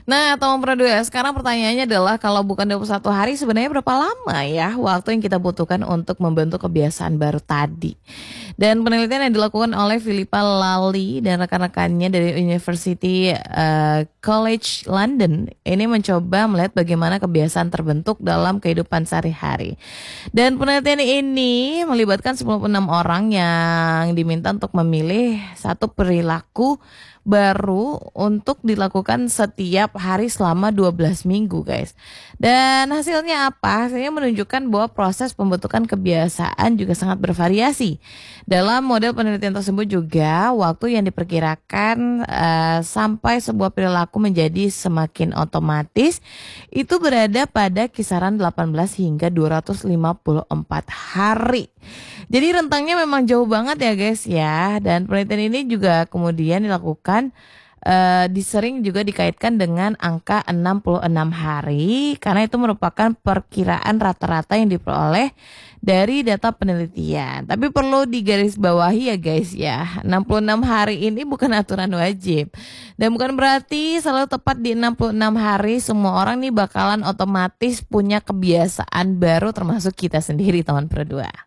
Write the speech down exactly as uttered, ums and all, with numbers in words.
Nah, teman Pro dua, sekarang pertanyaannya adalah kalau bukan dua puluh satu hari sebenarnya berapa lama ya waktu yang kita butuhkan untuk membentuk kebiasaan baru tadi? Dan penelitian yang dilakukan oleh Philippa Lally dan rekan-rekannya dari University eh, College London ini mencoba melihat bagaimana kebiasaan terbentuk dalam kehidupan sehari-hari. Dan penelitian ini melibatkan sembilan puluh enam orang yang diminta untuk memilih satu perilaku baru untuk dilakukan setiap hari selama dua belas minggu, guys. Dan hasilnya apa? Hasilnya menunjukkan bahwa proses pembentukan kebiasaan juga sangat bervariasi. Dalam model penelitian tersebut juga waktu yang diperkirakan eh, sampai sebuah perilaku menjadi semakin otomatis itu berada pada kisaran delapan belas hingga dua ratus lima puluh empat hari. Jadi rentangnya memang jauh banget ya guys ya. Dan penelitian ini juga kemudian dilakukan eh, disering juga dikaitkan dengan angka enam puluh enam hari karena itu merupakan perkiraan rata-rata yang diperoleh dari data penelitian. Tapi perlu digarisbawahi ya guys ya, enam puluh enam hari ini bukan aturan wajib. Dan bukan berarti selalu tepat di enam puluh enam hari semua orang nih bakalan otomatis punya kebiasaan baru termasuk kita sendiri teman Pro dua.